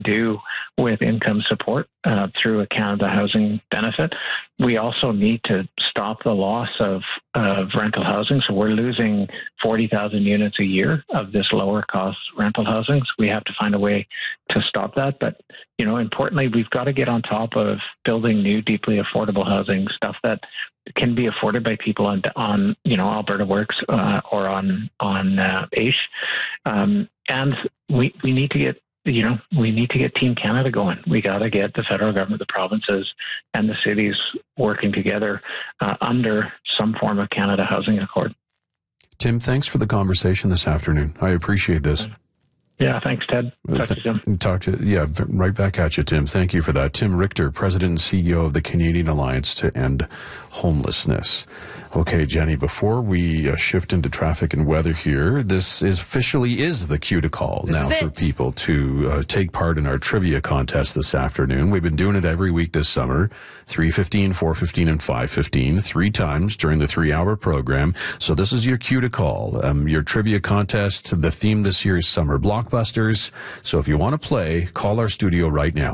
do with income support through a Canada Housing benefit. We also need to stop the loss of rental housing. So we're losing 40,000 units a year of this lower cost rental housing. So we have to find a way to stop that. But, importantly, we've got to get on top of building new, deeply affordable housing, stuff that can be afforded by people on Alberta Works or on AISH. And we need to get we need to get Team Canada going. We got to get the federal government, the provinces, and the cities working together under some form of Canada Housing Accord. Tim, thanks for the conversation this afternoon. I appreciate this. Yeah, thanks, Ted. Talk to you soon. Right back at you, Tim. Thank you for that. Tim Richter, President and CEO of the Canadian Alliance to End Homelessness. Okay, Jenny, before we shift into traffic and weather here, this officially is the cue to call now for people to take part in our trivia contest this afternoon. We've been doing it every week this summer, 3:15, 4:15, and 5:15, 3 times during the 3-hour program. So this is your cue to call. Your trivia contest, the theme this year is Summer Blockbusters. So if you want to play, call our studio right now,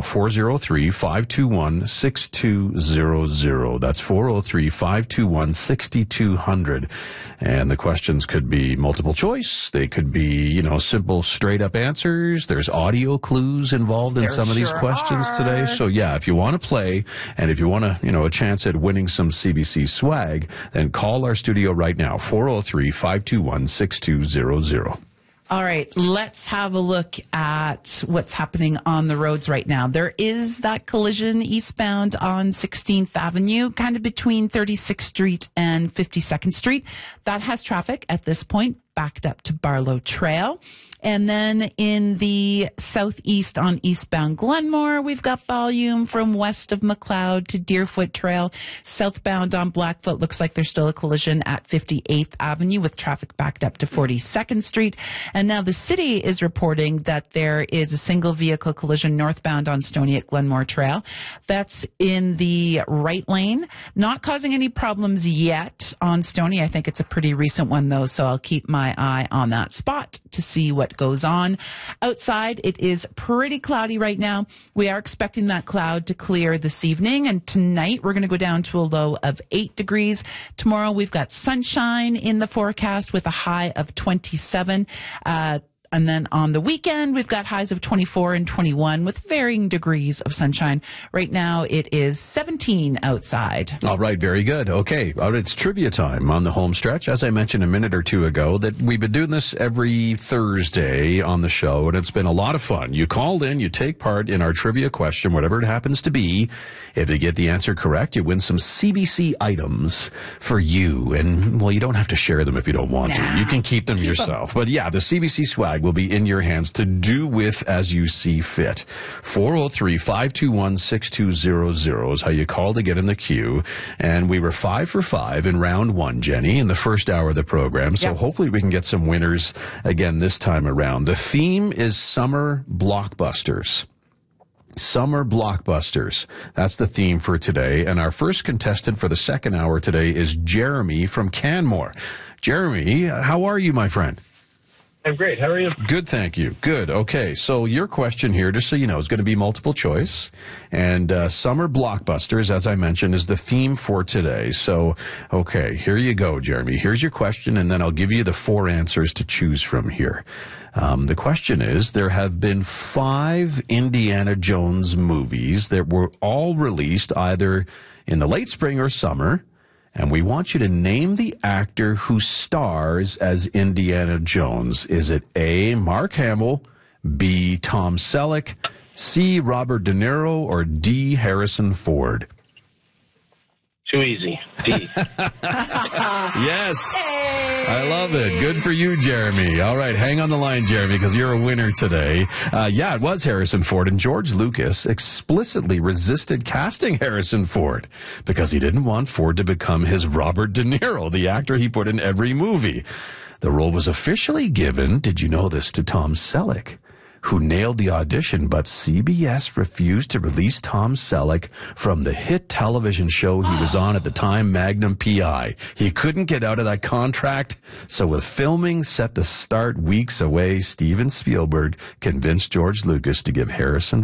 403-521-6200. That's 403-521-6200. And the questions could be multiple choice. They could be, simple, straight up answers. There's audio clues involved in some of these questions today. So yeah, if you want to play and if you want to, a chance at winning some CBC swag, then call our studio right now, 403-521-6200. All right, let's have a look at what's happening on the roads right now. There is that collision eastbound on 16th Avenue, kind of between 36th Street and 52nd Street. That has traffic at this point backed up to Barlow Trail. And then in the southeast on eastbound Glenmore, we've got volume from west of McLeod to Deerfoot Trail. Southbound on Blackfoot, looks like there's still a collision at 58th Avenue with traffic backed up to 42nd Street. And now the city is reporting that there is a single vehicle collision northbound on Stoney at Glenmore Trail. That's in the right lane, not causing any problems yet on Stoney. I think it's a pretty recent one though, so I'll keep my eye on that spot to see what goes on. Outside, it is pretty cloudy right now. We are expecting that cloud to clear this evening, and tonight we're going to go down to a low of 8 degrees. Tomorrow we've got sunshine in the forecast with a high of 27. And then on the weekend, we've got highs of 24 and 21 with varying degrees of sunshine. Right now, it is 17 outside. All right, very good. Okay, it's trivia time on the home stretch. As I mentioned a minute or two ago, that we've been doing this every Thursday on the show, and it's been a lot of fun. You called in, you take part in our trivia question, whatever it happens to be. If you get the answer correct, you win some CBC items for you. And, well, you don't have to share them if you don't want to. You can keep them yourself. But yeah, the CBC swag will be in your hands to do with as you see fit. 403-521-6200 is how you call to get in the queue. And we were 5 for 5 in round 1, Jenny, in the first hour of the program. So hopefully we can get some winners again this time around. The theme is Summer Blockbusters. Summer Blockbusters. That's the theme for today. And our first contestant for the second hour today is Jeremy from Canmore. Jeremy, how are you, my friend? I'm great. How are you? Good, thank you. Good. Okay, so your question here, just so you know, is going to be multiple choice. And Summer Blockbusters, as I mentioned, is the theme for today. So, okay, here you go, Jeremy. Here's your question, and then I'll give you the 4 answers to choose from here. The question is, there have been 5 Indiana Jones movies that were all released either in the late spring or summer. And we want you to name the actor who stars as Indiana Jones. Is it A, Mark Hamill, B, Tom Selleck, C, Robert De Niro, or D, Harrison Ford? Too easy. D. Yes. I love it. Good for you, Jeremy. All right, hang on the line, Jeremy, because you're a winner today. Yeah, it was Harrison Ford, and George Lucas explicitly resisted casting Harrison Ford because he didn't want Ford to become his Robert De Niro, the actor he put in every movie. The role was officially given, did you know this, to Tom Selleck, who nailed the audition, but CBS refused to release Tom Selleck from the hit television show he was on at the time, Magnum P.I. He couldn't get out of that contract, so with filming set to start weeks away, Steven Spielberg convinced George Lucas to give Harrison